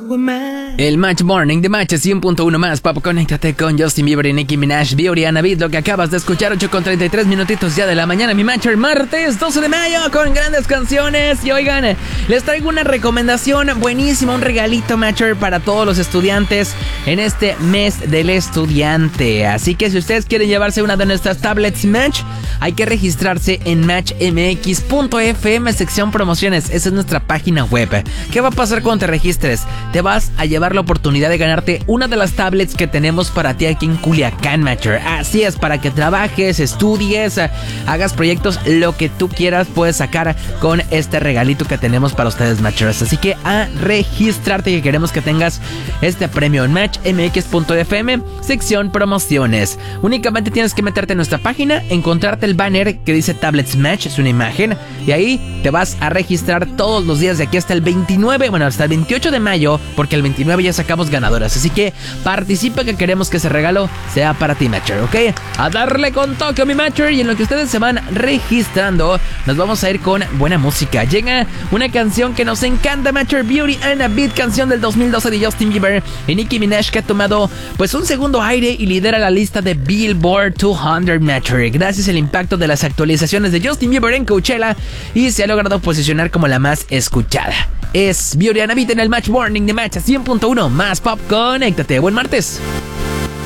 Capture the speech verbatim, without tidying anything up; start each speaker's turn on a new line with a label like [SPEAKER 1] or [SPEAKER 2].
[SPEAKER 1] El Match Morning de Match cien punto uno más. Pop, conéctate con Justin Bieber y Nicki Minaj, Beauty and a Beat. Lo que acabas de escuchar, ocho con treinta y tres minutitos ya de la mañana. Mi Matcher, martes doce de mayo, con grandes canciones. Y oigan, les traigo una recomendación buenísima, un regalito Matcher para todos los estudiantes en este mes del estudiante. Así que si ustedes quieren llevarse una de nuestras tablets Match, hay que registrarse en match m x punto f m, sección promociones. Esa es nuestra página web. ¿Qué va a pasar cuando te registres? Te vas a llevar la oportunidad de ganarte una de las tablets que tenemos para ti aquí en Culiacán, Matcher. Así es, para que trabajes, estudies, hagas proyectos, lo que tú quieras puedes sacar con este regalito que tenemos para ustedes, Matchers. Así que a registrarte, que queremos que tengas este premio en match m x punto f m, sección promociones. Únicamente tienes que meterte en nuestra página, encontrarte el banner que dice Tablets Match, es una imagen, y ahí te vas a registrar todos los días de aquí hasta el veintinueve, bueno, hasta el veintiocho de mayo, porque el veintinueve ya sacamos ganadoras. Así que participa, que queremos que ese regalo sea para ti, Matcher, ¿ok? A darle con toque, mi Matcher, y en lo que ustedes se van registrando, nos vamos a ir con buena música. Llega una canción que nos encanta, Matcher, Beauty and a Beat, canción del dos mil doce de Justin Bieber y Nicki Minaj, que ha tomado pues un segundo aire y lidera la lista de Billboard doscientos, Matcher, gracias al impacto de las actualizaciones de Justin Bieber en Coachella, y se ha logrado posicionar como la más escuchada. Es Beauty and a Beat en el Match Morning de Match cien punto uno más Pop. Conéctate, buen martes.